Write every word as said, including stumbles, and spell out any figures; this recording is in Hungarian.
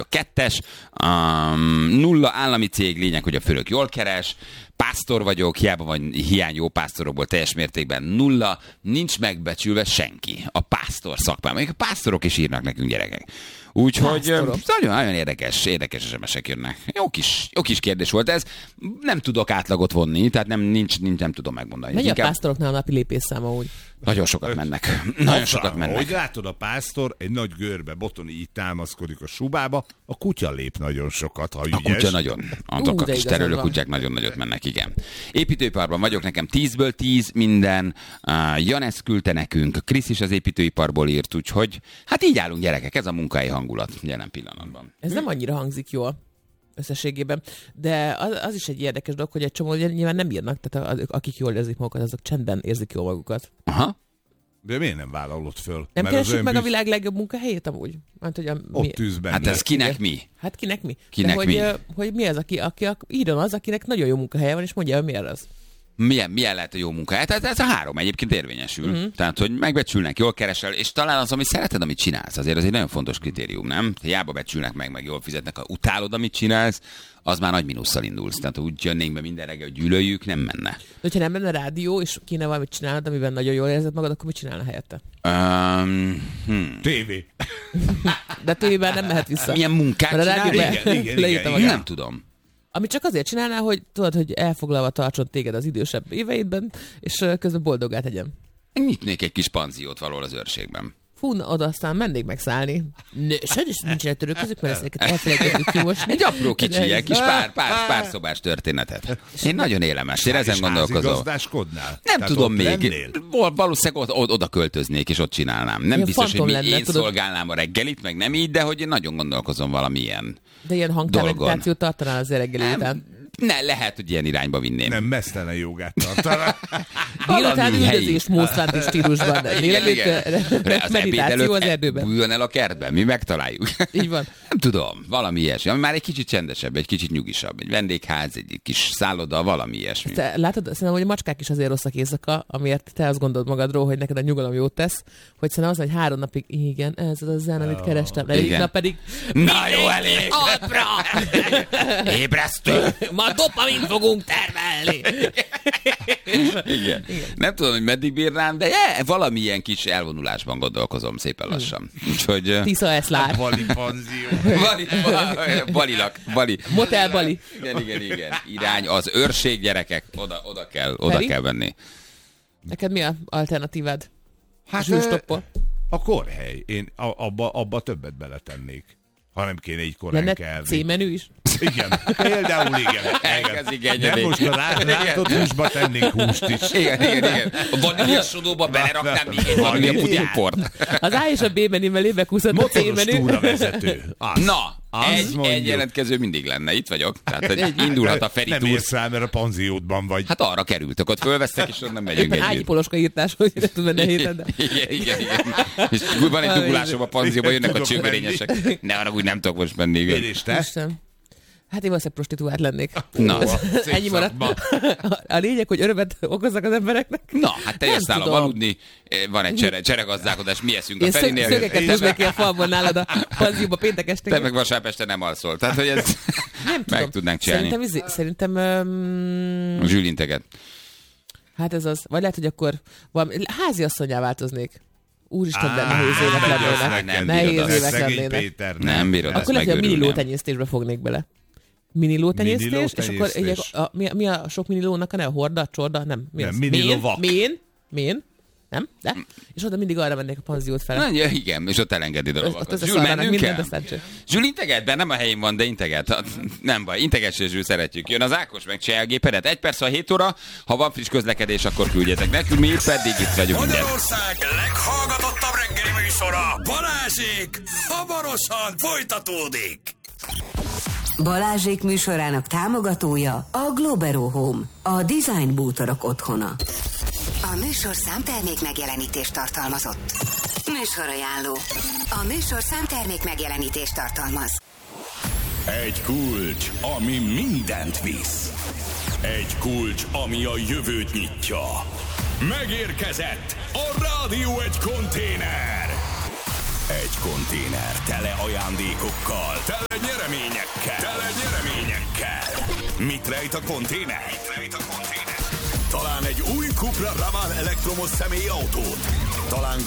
vagyok kettes, um, nulla állami cég, lényeg, hogy a főnök jól keres, pásztor vagyok, hiába van hiány jó pásztorokból, teljes mértékben nulla, nincs megbecsülve senki. A pásztor szakmán. Még a pásztorok is írnak nekünk, gyerekek. Úgyhogy nagyon, nagyon érdekes, érdekes es em es-ek jönnek. Jó kis, jó kis kérdés volt ez. Nem tudok átlagot vonni, tehát nem, nincs, nincs, nem tudom megmondani. Mennyi Inkább... a pásztoroknál a napi lépésszáma úgy? Nagyon sokat mennek. Nagyon sokat mennek. Hogy látod, a pásztor egy nagy görbe, Botoni így támaszkodik a subába, a kutya lép nagyon sokat, ha ügyes. A kutya nagyon. Azok a kis terülő kutyák nagyon nagyot mennek, igen. Építőiparban vagyok, nekem tízből tíz minden. Uh, Janesz küldte nekünk, Krisz is az építőiparból írt, úgyhogy hát így állunk, gyerekek, ez a munkai hangulat jelen pillanatban. Ez nem annyira hangzik jól összességében, de az, az is egy érdekes dolog, hogy egy csomó nyilván nem írnak, tehát az, akik jól érzik magukat, azok csendben érzik jól magukat. Aha. De miért nem vállalod föl? Nem keressük meg bizt... a világ legjobb munkahelyét amúgy? Hát, hogy a, Ott mi... tűz benne. Hát ez kinek mi? Hát kinek mi? Kinek De, mi? Hogy, hogy mi az, aki, aki, aki írjon az, akinek nagyon jó munkahelye van, és mondja, hogy miért az. Milyen, milyen lehet a jó munka? Tehát ez a három egyébként érvényesül. Uh-huh. Tehát, hogy megbecsülnek, jól keresel, és talán az, amit szereted, amit csinálsz, azért az egy nagyon fontos kritérium, nem? Hiába becsülnek meg, meg jól fizetnek, ha utálod, amit csinálsz, az már nagy mínusszal indulsz. Tehát, ha úgy jönnénk be minden reggel, hogy gyűlöljük, nem menne. De hogyha nem lenne rádió, és kéne valamit csinálnod, amiben nagyon jól érzed magad, akkor mit csinálna helyette? Um, hmm. Tévé. De tévében nem mehet vissza. Milyen munkát csinál? Igen, igen, igen, igen. Nem tudom. Amit csak azért csinálná, hogy tudod, hogy elfoglalva tartson téged az idősebb éveidben, és közben boldogát tegyem. Nyitnék egy kis panziót valahol az őrségben. Fú, na, oda aztán mennék megszállni. Nő, sajnos nincsenek törők közük, mert ezeket elfelejtettük kimosni. Egy apró kicsi, egy kis pár, pár, pár szobás történetet. Én nagyon élemes, én ezen gondolkozom. Házigazdászkodnál? Nem Tehát tudom még. Lennél? Valószínűleg oda, oda költöznék, és ott csinálnám. Nem ilyen biztos, hogy mi, lenne, én tudod? szolgálnám a reggelit, meg nem így, de hogy én nagyon gondolkozom valamilyen. De ilyen hangtelevitációt tartanál az reggeli után. Ne, lehet, hogy ilyen irányba vinném. Nem, mesztelen jogát tartaná. Délután üldözés módszerti stílusban. Meditáció az erdőben. Bújjon el a kertben, mi megtaláljuk. Így van. Nem tudom, valami ilyesmi, ami már egy kicsit csendesebb, egy kicsit nyugisabb. Egy vendégház, egy kis szálloda, valami ilyesmi. Te látod, szerintem, hogy a macskák is azért rosszak éjszaka, amiért te azt gondolod magadról, hogy neked a nyugalom jót tesz, hogy szerintem az, hogy három napig, igen, ez az a zen, amit kerestem. Egyik nap pedig... Na jó, elég! Alpra! Ébresztő! Ma dopamin fogunk termelni! Igen. Igen. Nem tudom, hogy meddig bírnám, de yeah, valamilyen kis elvonulásban gondolkozom szépen lassan. Úgyhogy... Tisza eszlár. Bali panzió. Bali, balilak, bali. Motel Bali. Igen, igen, igen. Irány az őrség, gyerekek. Oda, oda kell, oda Feri? kell venni. Neked mi a alternatívád? Hát Zsűrstoppol? A korhely. Én abba, abba többet beletennék. Ha nem kéne így korán lenne kelni. C-menü is? Igen, például igen. igen. Nem most a látott húsba tennénk húst is. Igen, igen, igen. A vaníliasodóba beleraknám még egy vanília pudingport. Az A és a B menü mellé bekúszott a C-menü. Motoros túravezető. Az. Na, egy, egy jelentkező mindig lenne. Itt vagyok. Tehát hogy indulhat a Feri Nem túr. érsz rá, mert a panziódban vagy. Hát arra kerültök, ott fölvesztek, és onnan megyünk együtt. Ágyi poloska írtás, hogy nem tud benne héten. Igen, igen, igen. És van egy dugulásom a panzióban, jönnek a csőberényesek. Ne arra úgy nem tudok most menni. Én is te? Hát én valószínűleg prostituált lennék. Na, ennyi maradt. A lényeg, hogy örömet okozzak az embereknek. Na, hát te jössz nálam aludni, van egy csere, cseregazdálkodás, mi eszünk a Ferinél. Én szögeket húznék ki a falból nálad a panzióba péntek este. Te meg vasárnap este nem alszol. Tehát, hogy ez nem meg tudom. tudnánk csinálni. Szerintem, izé, szerintem um... zsűlinteget. Hát ez az. Vagy lehet, hogy akkor valami háziasszonyá változnék. Úristen, de nehéz évek lennének. Nehéz évek lennének. Nem bírod ezt megőrülni. Akkor lehet, hogy a miniló tenyésztésbe fognék bele. Miniló tenyésztés, és akkor egy, a, mi, mi a sok minilónak a neve? Horda, csorda? Nem. Mi nem, az? minilovak. Mén? Mén? Nem? De? És oda mindig arra mennék a panziót fel. Na, ja, igen, és ott elengedi a lovakat. Zsül, mennünk kell? Zsül, integet, de nem a helyén van, de integet. Nem baj, integess és Zsül, szeretjük. Jön az Ákos, meg csinálja a gépedet. Egy perc a hét óra, ha van friss közlekedés, akkor küldjetek nekünk, mi pedig itt vagyunk minden. Magyarország leghallgatottabb reggeli műsora, Balázsék, hamarosan folytatódik. Balázsék műsorának támogatója a Globero Home, a design bútorok otthona. A műsor számtermék megjelenítést tartalmazott. Műsorajánló. A műsor számtermék megjelenítést tartalmaz. Egy kulcs, ami mindent visz. Egy kulcs, ami a jövőt nyitja. Megérkezett a Rádió egy konténer. Egy konténer tele ajándékokkal, tele nyereményekkel. Tele nyereményekkel. Mit rejt a konténer? Mit rejt a konténer? Talán egy új Cupra Ravan elektromos személyautót. Talán